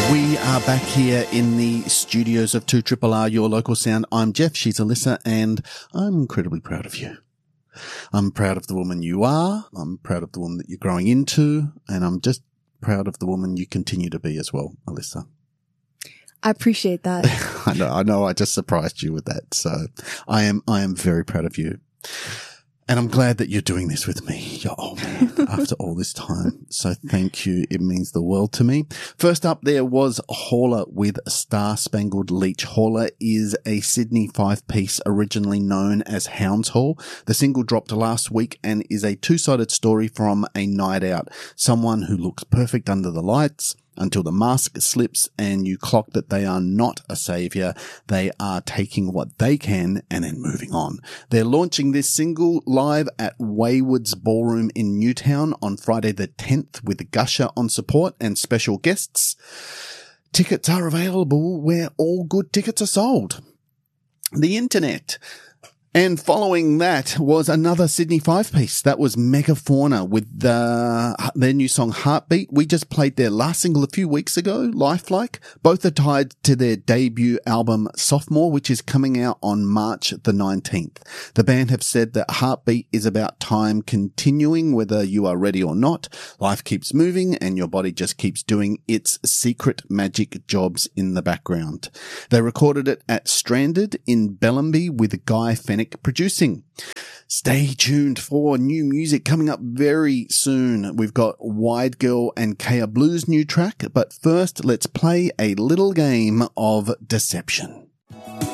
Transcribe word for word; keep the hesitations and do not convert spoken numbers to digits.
We are back here in the studios of two R R R, your local sound. I'm Jeff, she's Alyssa, and I'm incredibly proud of you. I'm proud of the woman you are. I'm proud of the woman that you're growing into, and I'm just proud of the woman you continue to be as well, Alyssa. I appreciate that. I know, I know I just surprised you with that. So I am, I am very proud of you. And I'm glad that you're doing this with me, you old man, after all this time. So thank you. It means the world to me. First up there was Hauler with Star Spangled Leech. Hauler is a Sydney five-piece originally known as Hounds Hall. The single dropped last week and is a two-sided story from a night out. Someone who looks perfect under the lights until the mask slips and you clock that they are not a savior. They are taking what they can and then moving on. They're launching this single live at Wayward's Ballroom in Newtown on Friday the tenth with Gusher on support and special guests. Tickets are available where all good tickets are sold. The internet. And following that was another Sydney five-piece. That was Megafauna with the, their new song Heartbeat. We just played their last single a few weeks ago, Lifelike. Both are tied to their debut album Sophomore, which is coming out on March the nineteenth. The band have said that Heartbeat is about time continuing, whether you are ready or not. Life keeps moving and your body just keeps doing its secret magic jobs in the background. They recorded it at Stranded in Bellamby with Guy Fennick producing. Stay tuned for new music coming up very soon. We've got Wide Girl and Kaya Blues' new track, but first let's play a little game of deception.